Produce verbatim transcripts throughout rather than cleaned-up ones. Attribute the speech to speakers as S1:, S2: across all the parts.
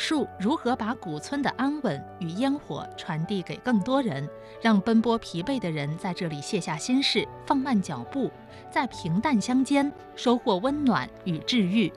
S1: 述如何把古村的安稳与烟火传递给更多人，让奔波疲惫的人在这里卸下心事，放慢脚步，在平淡乡间收获温暖与治愈。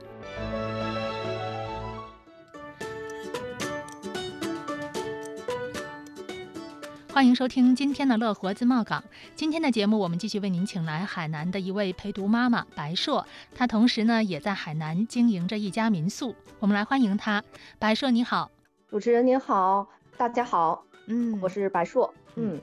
S1: 欢迎收听今天的乐活自贸港。今天的节目，我们继续为您请来海南的一位陪读妈妈白硕，她同时呢也在海南经营着一家民宿。我们来欢迎她。白硕你好。
S2: 主持人您好，大家好，
S1: 嗯，
S2: 我是白硕。嗯，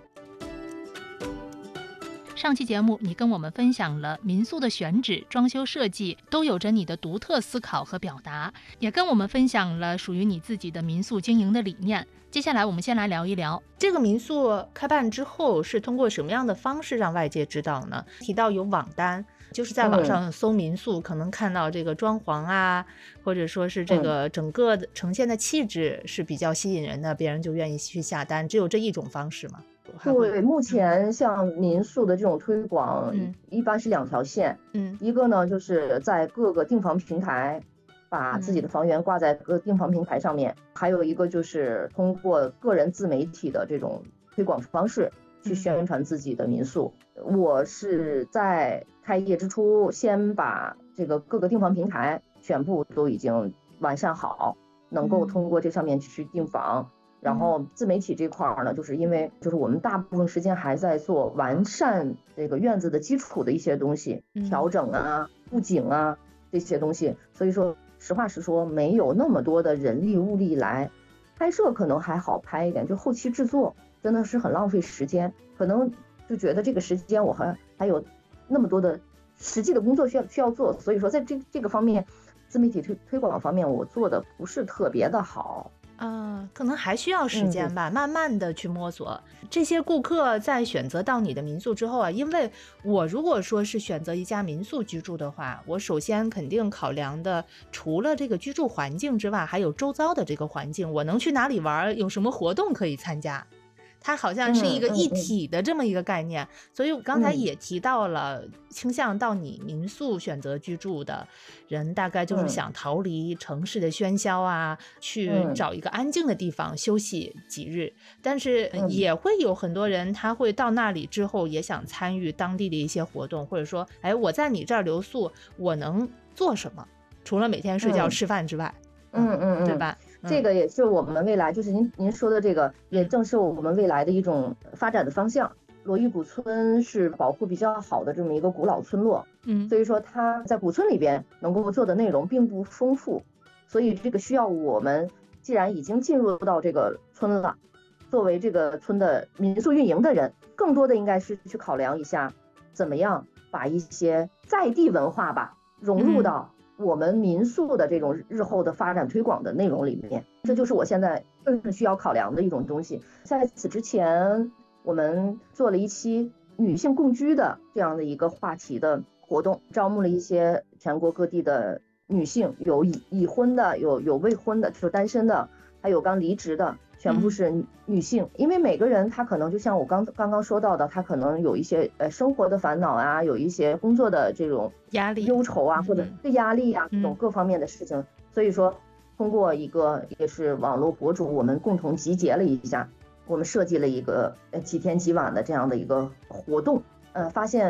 S1: 上期节目你跟我们分享了民宿的选址、装修设计都有着你的独特思考和表达，也跟我们分享了属于你自己的民宿经营的理念。接下来我们先来聊一聊
S3: 这个民宿开办之后是通过什么样的方式让外界知道呢？提到有网单，就是在网上搜民宿、嗯、可能看到这个装潢啊，或者说是这个整个呈现的气质是比较吸引人的、嗯、别人就愿意去下单，只有这一种方式吗？
S2: 对，目前像民宿的这种推广、嗯、一般是两条线。嗯，一个呢就是在各个订房平台把自己的房源挂在各订房平台上面、嗯、还有一个就是通过个人自媒体的这种推广方式去宣传自己的民宿、嗯、我是在开业之初先把这个各个订房平台全部都已经完善好，能够通过这上面去订房、嗯，然后自媒体这块呢，就是因为就是我们大部分时间还在做完善这个院子的基础的一些东西、嗯、调整啊、布景啊这些东西，所以说实话实说没有那么多的人力物力来拍摄，可能还好拍一点，就后期制作真的是很浪费时间，可能就觉得这个时间我还还有那么多的实际的工作需要需要做，所以说在这这个方面自媒体推推广方面我做的不是特别的好。
S3: 呃，可能还需要时间吧、嗯、慢慢的去摸索。这些顾客在选择到你的民宿之后啊，因为我如果说是选择一家民宿居住的话，我首先肯定考量的除了这个居住环境之外，还有周遭的这个环境，我能去哪里玩，有什么活动可以参加，它好像是一个一体的这么一个概念、嗯嗯嗯、所以我刚才也提到了、嗯、倾向到你民宿选择居住的人大概就是想逃离城市的喧嚣啊、嗯、去找一个安静的地方休息几日、嗯、但是也会有很多人他会到那里之后也想参与当地的一些活动，或者说哎，我在你这儿留宿我能做什么，除了每天睡觉、嗯、吃饭之外，
S2: 嗯嗯嗯，
S3: 对吧？
S2: 这个也是我们未来，就是您您说的这个，也正是我们未来的一种发展的方向。罗峪古村是保护比较好的这么一个古老村落，嗯，所以说它在古村里边能够做的内容并不丰富，所以这个需要我们既然已经进入到这个村了，作为这个村的民宿运营的人，更多的应该是去考量一下，怎么样把一些在地文化吧融入到、嗯我们民宿的这种日后的发展推广的内容里面，这就是我现在更需要考量的一种东西。在此之前，我们做了一期女性共居的这样的一个话题的活动，招募了一些全国各地的女性，有已已婚的，有有未婚的，就是单身的，还有刚离职的，全部是女性、嗯、因为每个人他可能就像我刚刚刚说到的，他可能有一些呃生活的烦恼啊，有一些工作的这种
S3: 压力
S2: 忧愁啊、嗯、或者是压力啊、嗯、这种各方面的事情、嗯、所以说通过一个也是网络博主，我们共同集结了一下，我们设计了一个呃几天几晚的这样的一个活动，呃发现